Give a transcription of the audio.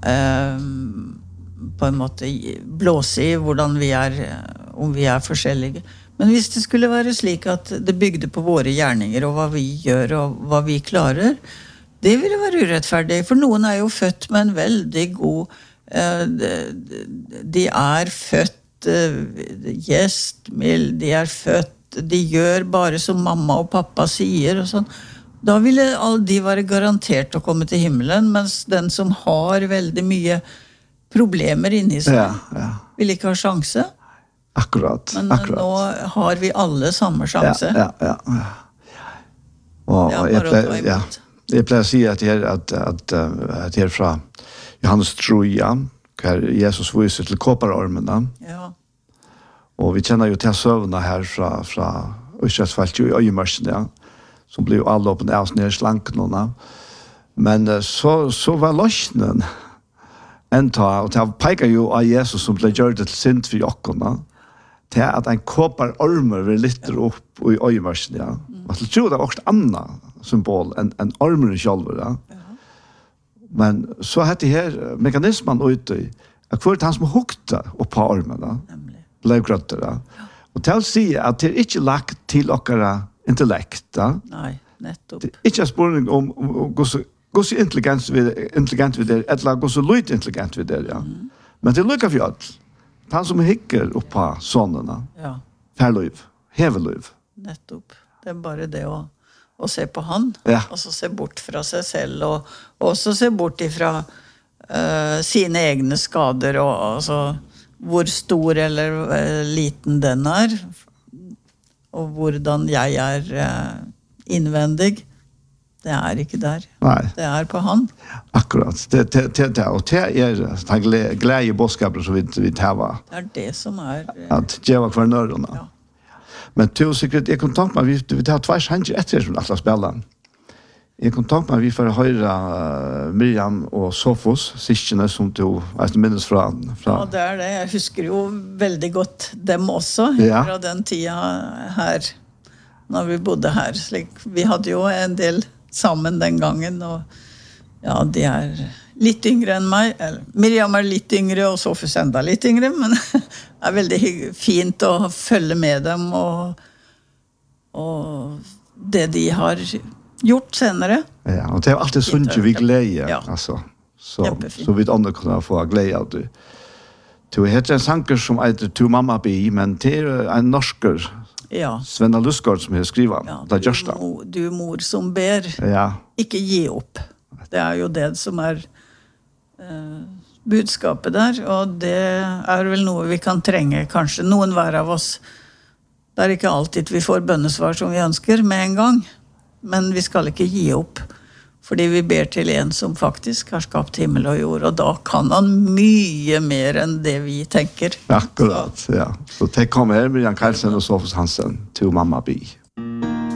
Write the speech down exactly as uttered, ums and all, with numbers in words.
eh, på en måte blåse i hvordan vi er, om vi er forskjellige. Men hvis det skulle være slik at det bygde på våre gjerninger og hva vi gjør og hva vi klarer, det ville være urettferdig, for noen er jo født med en veldig god, eh, de, de er født eh, gjestmild, de er født, de gjør bare som mamma og pappa sier og sånn. Da ville alle de være garantert å komme til himmelen, mens den som har veldig mye problemer inni seg, ja, ja. vil ikke ha sjanse. Akkurat, Men akkurat. nå har vi alle samme sjanse. Ja, ja, ja. Og Det er jeg bare å ta pleier, ja, imot. jeg pleier å si at jeg, at, at, at jeg er fra Johannes Troja, hver Jesus viser til kåparormene. Ja. Og vi kjenner jo til søvnene her fra, fra Østjøsfalt i Øyemørsen, ja, som blir jo alle opp og ned i slankene. Men så, så var løsnen en ta, og det peker jo av Jesus som ble gjort til synd for jokkene, til at en kåparormer vil lytte opp i Øyemørsen, ja. Man tror det var også et annet symbol enn en ormeren selv, ja. Men så heter det her mekanismen ute i, at hvor er det han som hukte opp på ormene, ble grøtter, ja. Og til å si at det er ikke lagt til dere intellekt, ja. Nei, nettopp. Det er ikke en spørning om, om, om hvor så intelligent vi intelligent vi der, eller hvor så lite intelligent vi der, ja. Mm. Men det er lykka for alt. Han som hikker opp på sånnene, Ja, færløyv, heveløyv. nettopp. Det er bare det å, å se på han, Ja. og så se bort fra seg selv, og også se bort ifra uh, sine egne skader, og altså, hvor stor eller uh, liten den er, og hvordan jeg er uh, innvendig. Det er ikke der. Nei. Det er på han. Akkurat. Det, det, det, det, og det er den glede, glede bådskapen som vi, vi tar. Det er det som er... Uh, At gjøre hver nørene. Ja. Men til sikkert, jeg kan tenke meg, vi, vi tar tvers hanger etter som alle spiller. Jeg kan tenke meg, vi får høre uh, Miriam og Sofos, sistene som du vet, minnes fra, fra... Ja, det er det. Jeg husker jo veldig godt dem også, Ja. fra den tida her, når vi bodde her. Slik, vi hadde jo en del sammen den gangen, og ja, de er litt yngre enn meg. Eller, Miriam er litt yngre, og Sofus enda litt yngre, men det er veldig fint å følge med dem, og, og det de har gjort senere. Ja, og det er alltid sånn at vi gleder, Ja. altså. Så, Kjempefint. så vi andre kunne få glede av det. Det heter en sanger som heter «Tu mamma bi», men det er en norsker, Ja. Svenna Lusgaard, som har skrivet. Ja, det er du, just det. mo- du mor som ber, Ja, ikke gi opp. Det er jo det som er eh, budskapet der, og det er vel noe vi kan trenge, kanskje noen hver av oss. Det er ikke alltid vi får bønnesvar som vi ønsker med en gang, men vi skal ikke gi opp, fordi vi ber til en som faktisk har skapt himmel og jord, og da kan han mye mer enn det vi tenker. akkurat, ja. Så det kommer her, Miriam Karlsen og Sofus Hansen, «Tu mamma bi».